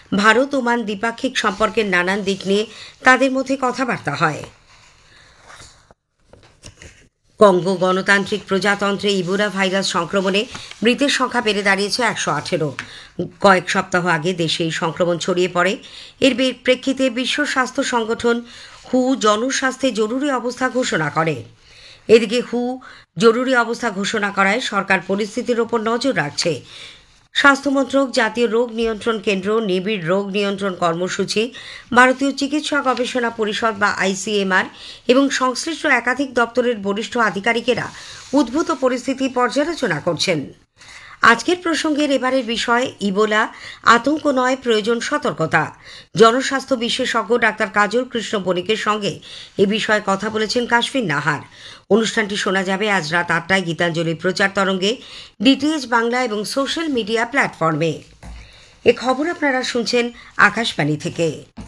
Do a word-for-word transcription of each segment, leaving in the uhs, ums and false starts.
Bharat Oman দ্বিপাক্ষিক সম্পর্কের নানান দিক নিয়ে তাদের মধ্যে কথাবার্তা হয়। কঙ্গো গণতান্ত্রিক প্রজাতন্ত্রে ইবোলা ভাইরাস সংক্রমণে মৃতের সংখ্যা বেড়ে দাঁড়িয়েছে একশো আঠেরো। কয়েক সপ্তাহ আগে দেশে এই সংক্রমণ ছড়িয়ে পড়ে। এর প্রেক্ষিতে বিশ্ব স্বাস্থ্য সংগঠন হু জনস্বাস্থ্যে জরুরি অবস্থা ঘোষণা করে। এদিকে হু জরুরি অবস্থা ঘোষণা করায় সরকার পরিস্থিতির ওপর নজর রাখছে। স্বাস্থ্যমন্ত্রক, জাতীয় রোগ নিয়ন্ত্রণ কেন্দ্র, নিবিড় রোগ নিয়ন্ত্রণ কর্মসূচি, ভারতীয় চিকিৎসা গবেষণা পরিষদ বা আইসিএমআর এবং সংশ্লিষ্ট একাধিক দপ্তরের বরিষ্ঠ আধিকারিকেরা উদ্ভূত পরিস্থিতি পর্যালোচনা করছেন। আজকের প্রসঙ্গের এবারের বিষয় ইবোলা, আতঙ্ক নয়, প্রয়োজন সতর্কতা। জনস্বাস্থ্য বিশেষজ্ঞ ডাক্তার কাজল কৃষ্ণ বণিকের সঙ্গে এ বিষয়ে কথা বলেছেন কাশফিন নাহার। অনুষ্ঠানটি শোনা যাবে আজ রাত আটটায় গীতাঞ্জলি প্রচার তরঙ্গে, ডিটিএইচ বাংলা এবং সোশ্যাল মিডিয়া প্ল্যাটফর্মে। এ খবর আপনারা শুনছেন আকাশবাণী থেকে।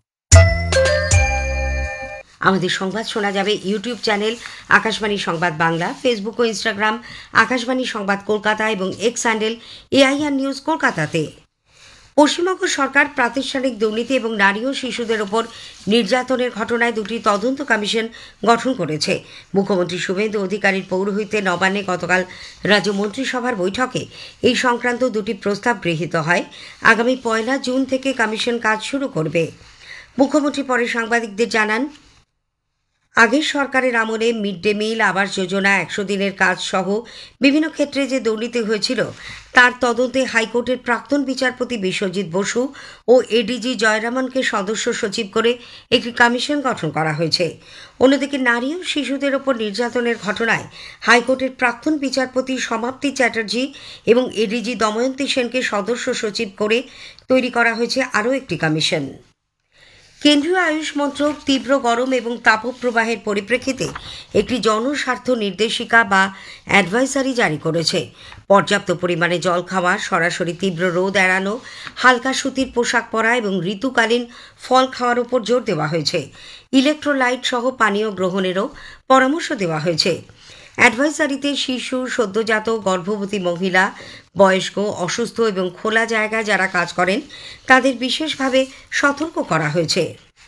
আমাদের সংবাদ শোনা যাবে ইউটিউব চ্যানেল আকাশবাণী সংবাদ বাংলা, ফেসবুক ও ইনস্টাগ্রাম আকাশবাণী সংবাদ কলকাতা এবং এক্স হ্যান্ডেল এআইআর নিউজ কলকাতাতে। পশ্চিমবঙ্গ সরকার প্রাতিষ্ঠানিক দুর্নীতি এবং নারী ও শিশুদের ওপর নির্যাতনের ঘটনায় দুটি তদন্ত কমিশন গঠন করেছে। মুখ্যমন্ত্রী শুভেন্দু অধিকারীর পৌরোহিত্যে নবান্নে গতকাল রাজ্য মন্ত্রিসভার বৈঠকে এই সংক্রান্ত দুটি প্রস্তাব গৃহীত হয়। আগামী পয়লা জুন থেকে কমিশন কাজ শুরু করবে। মুখ্যমন্ত্রী পরে সাংবাদিকদের জানান, আগের সরকারের আমলে mid day meal, Awas Yojana, একশো দিনের কাজ সহ বিভিন্ন ক্ষেত্রে যে দুর্নীতি হয়েছিল তার তদন্তে হাইকোর্টের প্রাক্তন বিচারপতি বিশ্বজিৎ বসু ও এডিজি জয়রামনকে সদস্য সচিব করে একটি কমিশন গঠন করা হয়েছে। অন্যদিকে নারী ও শিশুদের ওপর নির্যাতনের ঘটনায় হাইকোর্টের প্রাক্তন বিচারপতি সমাপ্তি চ্যাটার্জি এবং এডিজি দময়ন্তী সেনকে সদস্য সচিব করে তৈরি করা হয়েছে আরও একটি কমিশন। কেন্দ্রীয় আয়ুষ মন্ত্রক তীব্র গরম এবং তাপপ্রবাহের পরিপ্রেক্ষিতে একটি জনস্বার্থ নির্দেশিকা বা অ্যাডভাইজারি জারি করেছে। পর্যাপ্ত পরিমাণে জল খাওয়া, সরাসরি তীব্র রোদ এড়ানো, হালকা সুতির পোশাক পরা এবং ঋতুকালীন ফল খাওয়ার উপর জোর দেওয়া হয়েছে। ইলেকট্রোলাইট সহ পানীয় গ্রহণেরও পরামর্শ দেওয়া হয়েছে। অ্যাডভাইজারিতে শিশু, সদ্যজাত, গর্ভবতী মহিলা, বয়স্ক, অসুস্থ এবং খোলা জায়গায় যারা কাজ করেন তাদের বিশেষভাবে সতর্ক করা হয়েছে।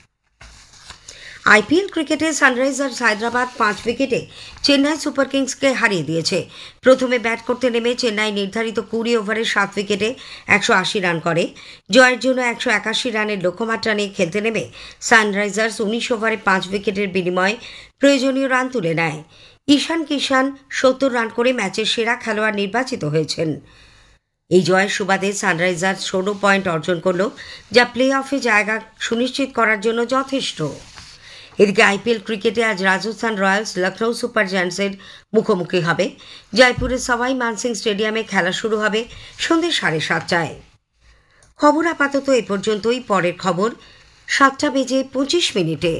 আইপিএল ক্রিকেটে সানরাইজার্স হায়দ্রাবাদ পাঁচ উইকেটে চেন্নাই সুপার কিংসকে হারিয়ে দিয়েছে। প্রথমে ব্যাট করতে নেমে চেন্নাই নির্ধারিত কুড়ি ওভারে সাত উইকেটে একশো আশি রান করে। জয়ের জন্য একশো একাশি রানের লক্ষ্যমাত্রা নিয়ে খেলতে নেমে সানরাইজার্স উনিশ ওভারে পাঁচ উইকেটের বিনিময়ে প্রয়োজনীয় রান তুলে নেয়। ঈশান কিষান সত্তর রান করে ম্যাচের সেরা খেলোয়াড় নির্বাচিত হয়েছেন। এই জয়ের সুবাদে সানরাইজার্স ষোলো পয়েন্ট অর্জন করল, যা প্লে অফে জায়গা সুনিশ্চিত করার জন্য যথেষ্ট। এদিকে আইপিএল ক্রিকেটে আজ রাজস্থান রয়্যালস লখনৌ সুপার জায়ান্টসের মুখোমুখি হবে। জয়পুরের সবাই মানসিং স্টেডিয়ামে খেলা শুরু হবে সন্ধ্যে সাড়ে সাতটায়। খবর আপাতত এ পর্যন্তই। পরের খবর সাতটা বেজে পঁচিশ মিনিটে।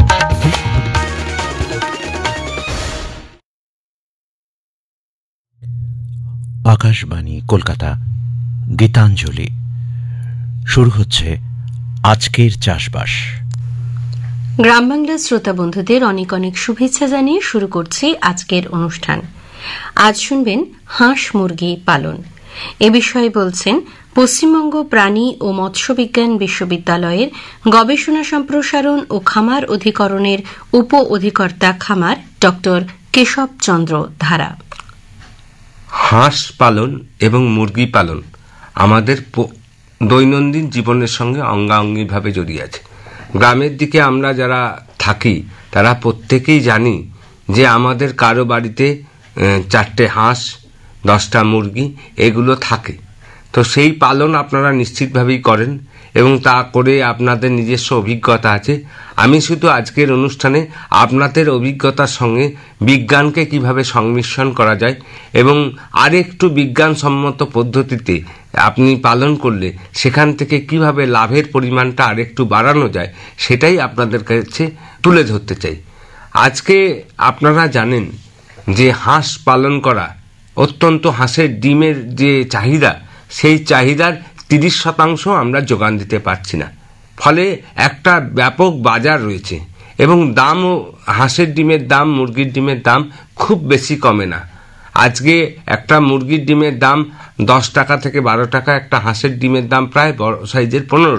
আকাশবাণী কলকাতা, গীতাঞ্জলি। শুরু হচ্ছে আজকের চাষবাস। গ্রাম বাংলার শ্রোতা বন্ধুদের অনেক অনেক শুভেচ্ছা জানিয়ে শুরু করছি আজকের অনুষ্ঠান। আজ শুনবেন হাঁস মুরগি পালন। এ বিষয়ে বলছেন পশ্চিমবঙ্গ প্রাণী ও মৎস্য বিজ্ঞান বিশ্ববিদ্যালয়ের গবেষণা সম্প্রসারণ ও খামার অধিকরণের উপ অধিকর্তা খামার ডক্টর কেশব চন্দ্র ধারা। হাঁস পালন এবং মুরগি পালন আমাদের দৈনন্দিন জীবনের সঙ্গে অঙ্গাঙ্গিভাবে জড়িয়ে আছে। গ্রামের দিকে আমরা যারা থাকি তারা প্রত্যেকেই জানি যে আমাদের কারো বাড়িতে চারটে হাঁস, দশটা মুরগি এগুলো থাকে। তো সেই পালন আপনারা নিশ্চিতভাবেই করেন এবং তা করে আপনাদের নিজস্ব অভিজ্ঞতা আছে। আমি শুধু আজকের অনুষ্ঠানে আপনাদের অভিজ্ঞতার সঙ্গে বিজ্ঞানকে কিভাবে সংমিশ্রণ করা যায় এবং আরেকটু বিজ্ঞানসম্মত পদ্ধতিতে আপনি পালন করলে সেখান থেকে কিভাবে লাভের পরিমাণটা আরেকটু বাড়ানো যায় সেটাই আপনাদের কাছে তুলে ধরতে চাই। আজকে আপনারা জানেন যে হাঁস পালন করা অত্যন্ত, হাঁসের ডিমের যে চাহিদা সেই চাহিদার তিরিশ শতাংশ আমরা যোগান দিতে পারছি না। ফলে একটা ব্যাপক বাজার রয়েছে এবং দামও, হাঁসের ডিমের দাম, মুরগির ডিমের দাম খুব বেশি কমে না। আজকে একটা মুরগির ডিমের দাম দশ টাকা থেকে বারো টাকা, একটা হাঁসের ডিমের দাম প্রায় বড় সাইজের পনেরো